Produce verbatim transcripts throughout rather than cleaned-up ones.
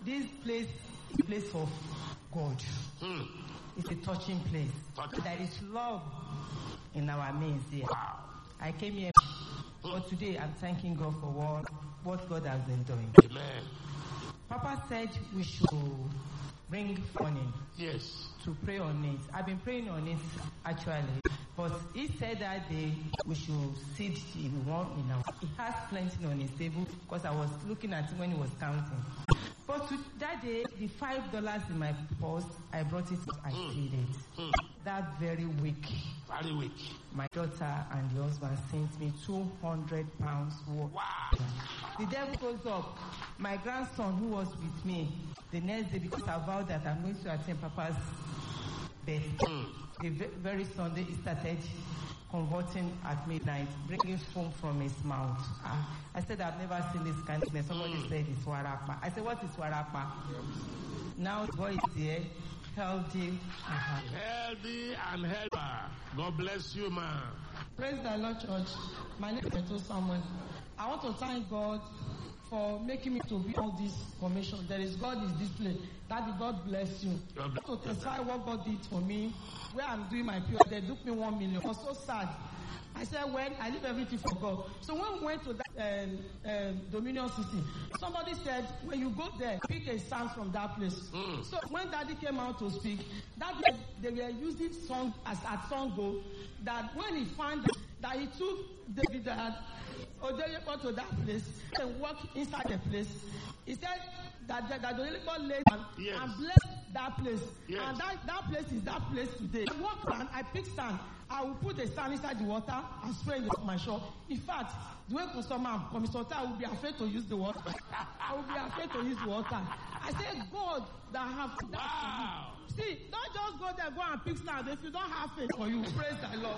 this place is a place of God. Hmm. It's a touching place. Touching. There is love in our midst here. Wow. I came here, but today I'm thanking God for what, what God has been doing. Amen. Papa said we should bring money Yes. to pray on it. I've been praying on it actually, but he said that day we should seed in one in our. He has plenty on his table because I was looking at it when he was counting. But to, that day, the five dollars in my purse, I brought it. I Mm. seed it. Hmm. That very week, Very weak. my daughter and the husband sent me two hundred pounds worth. Wow. The devil goes up. My grandson, who was with me the next day, because I vowed that I'm going to attend Papa's birthday. Hmm. The ve- very Sunday, he started converting at midnight, bringing foam from his mouth. Ah, I said, I've never seen this kind of thing. Somebody Mm. said it's warapa. I said, what is warapa? Now the boy is here, healthy. Uh-huh. Healthy and helper. God bless you, man. Praise the Lord, church. My name is Beto Samuel. I want to thank God for making me to be on this commission. There is God is displayed. Daddy, God bless you. God I bless want to you. testify what God did for me. Where I'm doing my P O, they took me one million. I was so sad. I said, when I leave everything for God. So when we went to that um, um, Dominion City, somebody said, when you go there, pick a song from that place. Mm. So when Daddy came out to speak, that they were using song as at Songo, that when he found that, that he took David that Odeyepo to that place and walked inside the place, he said that that, that Odeyepo laid down Yes. and blessed that place. Yes. And that, that place is that place today. I walk around, I pick sand. I will put the sand inside the water and spray it on my shore. In fact, the way customer come, I will be afraid to use the water. I will be afraid to use the water. I say, God that have that Wow. for you. See, don't just go there, go and pick sand. If you don't have faith for you, praise the Lord.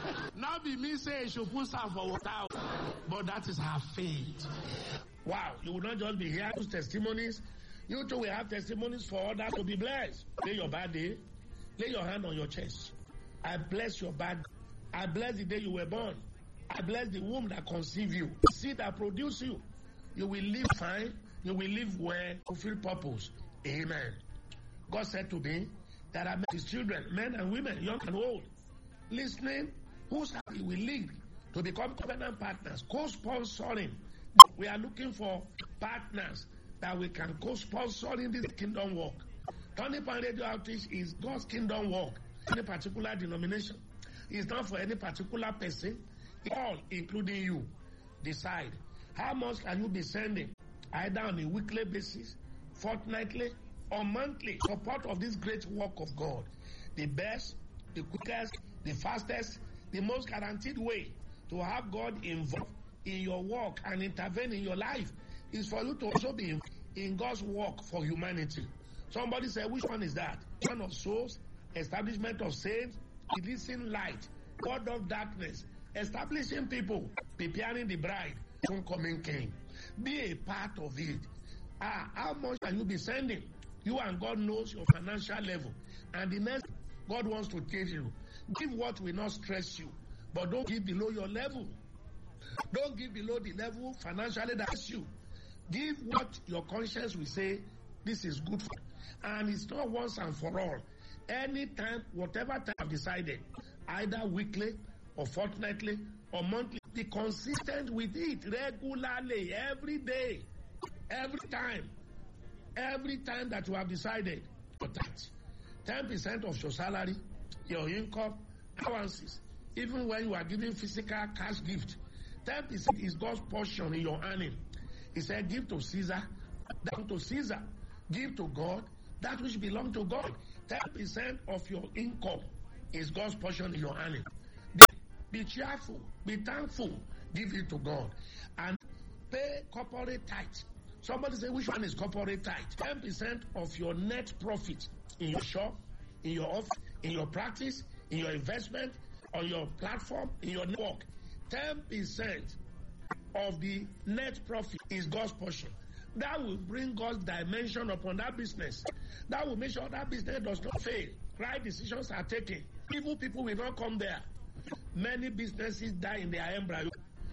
Now be me say you should put some for water, but that is her faith. Wow, you will not just be hearing those testimonies. You too will have testimonies for others to be blessed. Lay your body, lay your hand on your chest. I bless your body. I bless the day you were born. I bless the womb that conceived you, the seed that produced you. You will live fine. You will live well, fulfill purpose. Amen. God said to me that I met his children, men and women, young and old, listening, whose he will lead to become covenant partners, co-sponsoring. We are looking for partners that we can co-sponsor in this kingdom work. Turning Point Radio Outreach is God's kingdom work. Any particular denomination. It's not for any particular person. All, including you, decide how much can you be sending, either on a weekly basis, fortnightly, or monthly, support of this great work of God. The best, the quickest, the fastest, the most guaranteed way to have God involved in your work and intervene in your life is for you to also be in God's work for humanity. Somebody said, which one is that? One of souls, establishment of saints, releasing light, word of darkness, establishing people, preparing the bride, soon coming king. Be a part of it. Ah, how much can you be sending? You and God knows your financial level. And the next, God wants to take you. Give what will not stress you, but don't give below your level. Don't give below the level financially that's you. Give what your conscience will say, this is good for. And it's not once and for all. Anytime, whatever time I've decided, either weekly or fortnightly or monthly, be consistent with it regularly, every day, every time, every time that you have decided for that. ten percent of your salary, your income, allowances, even when you are giving physical cash gift, ten percent is God's portion in your earning. He said, give to Caesar, down to Caesar. Give to God that which belongs to God. ten percent of your income is God's portion in your earning. Be, be cheerful, be thankful, give it to God. And pay corporate tithe. Somebody say, which one is corporate tithe? ten percent of your net profit in your shop, in your office, in your practice, in your investment, on your platform, in your network. ten percent of the net profit is God's portion. That will bring God's dimension upon that business. That will make sure that business does not fail. Right decisions are taken. Evil people will not come there. Many businesses die in their embryo.